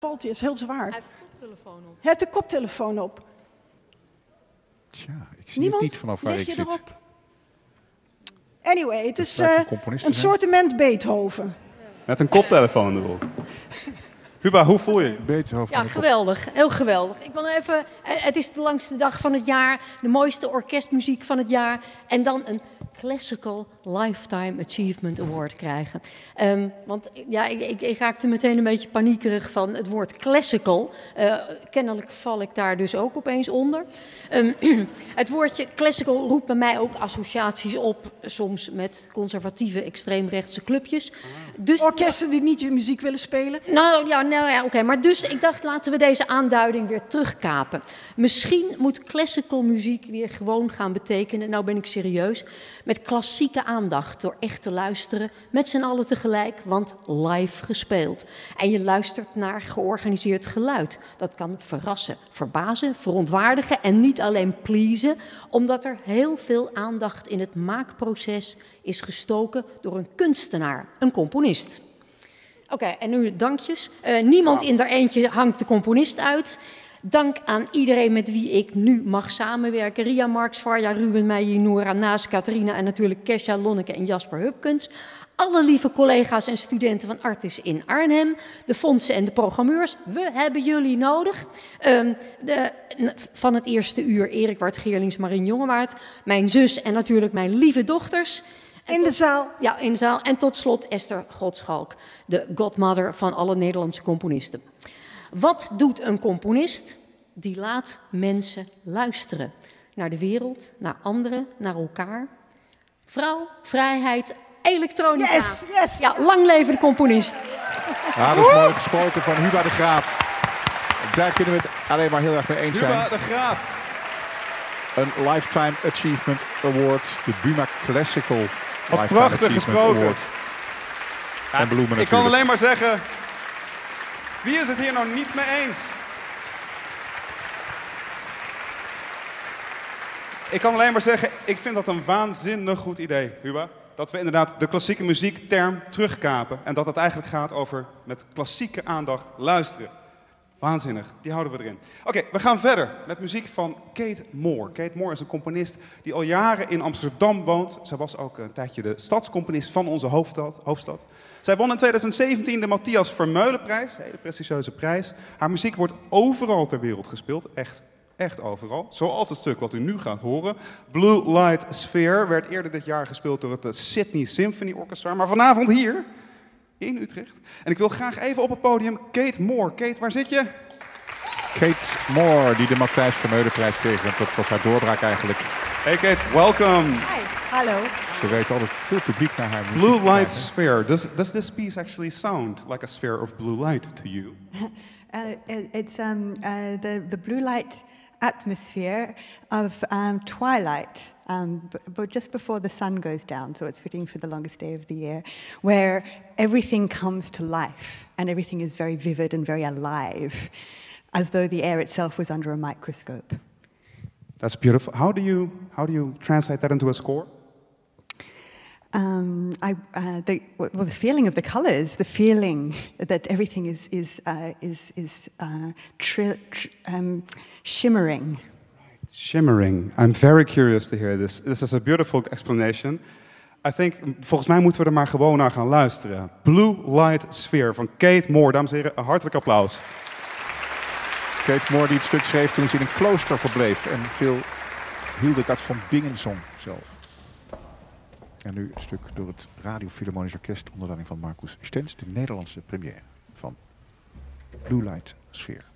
Valt hij, is heel zwaar. Hij heeft de koptelefoon op. Hij heeft de koptelefoon op. Tja, ik zie het niet vanaf waar ik zit. Erop? Anyway, het is een soortement Beethoven. Met een koptelefoon erop. Huba, hoe voel je? Beethoven. Ja, geweldig. Heel geweldig. Ik wil even, het is de langste dag van het jaar, de mooiste orkestmuziek van het jaar. En dan een Classical Lifetime Achievement Award krijgen. Want ja, ik raakte meteen een beetje paniekerig van het woord classical. Kennelijk val ik daar dus ook opeens onder. Het woordje classical roept bij mij ook associaties op, soms met conservatieve, extreemrechtse clubjes. Dus, orkesten die niet je muziek willen spelen? Nou ja, oké. Maar dus ik dacht, laten we deze aanduiding weer terugkapen. Misschien moet classical muziek weer gewoon gaan betekenen, nou ben ik serieus, met klassieke aandacht, door echt te luisteren, met z'n allen tegelijk, want live gespeeld. En je luistert naar georganiseerd geluid. Dat kan verrassen, verbazen, verontwaardigen en niet alleen pleasen, omdat er heel veel aandacht in het maakproces is gestoken door een kunstenaar, een componist. Oké, en nu de dankjes. Niemand in daar eentje hangt de componist uit. Dank aan iedereen met wie ik nu mag samenwerken. Ria Marx, Varja, Ruben Meijer, Nora, Naas, Catharina en natuurlijk Kesja, Lonneke en Jasper Hupkens. Alle lieve collega's en studenten van Artis in Arnhem. De fondsen en de programmeurs. We hebben jullie nodig. Van het eerste uur Erik Wart Geerlings, Marien Jongewaard. Mijn zus en natuurlijk mijn lieve dochters. In de zaal. Ja, in de zaal. En tot slot Esther Godschalk, de godmother van alle Nederlandse componisten. Wat doet een componist? Die laat mensen luisteren. Naar de wereld, naar anderen, naar elkaar. Vrouw, vrijheid, elektronica. Yes, yes. Ja, lang leven de componist. Ja, dat is mooi gesproken van Huba de Graaf. Daar kunnen we het alleen maar heel erg mee eens zijn. Huba de Graaf. Een Lifetime Achievement Award. De Buma Classical Lifetime prachtig Achievement gesproken. Award. En bloemen natuurlijk. Ik kan alleen maar zeggen, wie is het hier nou niet mee eens? Ik kan alleen maar zeggen, ik vind dat een waanzinnig goed idee, Huba. Dat we inderdaad de klassieke muziekterm terugkapen. En dat het eigenlijk gaat over met klassieke aandacht luisteren. Waanzinnig, die houden we erin. Oké, we gaan verder met muziek van Kate Moore. Kate Moore is een componist die al jaren in Amsterdam woont. Zij was ook een tijdje de stadscomponist van onze hoofdstad. Zij won in 2017 de Matthias Vermeulenprijs, een hele prestigieuze prijs. Haar muziek wordt overal ter wereld gespeeld, echt overal. Zoals het stuk wat u nu gaat horen. Blue Light Sphere werd eerder dit jaar gespeeld door het Sydney Symphony Orchestra. Maar vanavond hier, in Utrecht. En ik wil graag even op het podium Kate Moore. Kate, waar zit je? Kate Moore, die de Matthias Vermeulenprijs kreeg. Want dat was haar doorbraak eigenlijk. Hey Kate, welcome. Hi, hallo. Ze weet altijd veel publiek naar haar muziek. Blue Light Sphere. Does this piece actually sound like a sphere of blue light to you? It's the blue light atmosphere of twilight, but just before the sun goes down, so it's fitting for the longest day of the year, where everything comes to life and everything is very vivid and very alive, as though the air itself was under a microscope. That's beautiful. How do you translate that into a score? The feeling of the colors, the feeling that everything is shimmering. Shimmering. I'm very curious to hear this. This is a beautiful explanation. I think, volgens mij moeten we er maar gewoon naar gaan luisteren. Blue Light Sphere van Kate Moore. Dames en heren, een hartelijk applaus. Kate Moore die het stuk schreef toen ze in een klooster verbleef. En veel Hildegard van Bingen zong zelf. En nu het stuk door het Radio Philharmonisch Orkest onder leiding van Marcus Stenz. De Nederlandse première van Blue Light Sphere.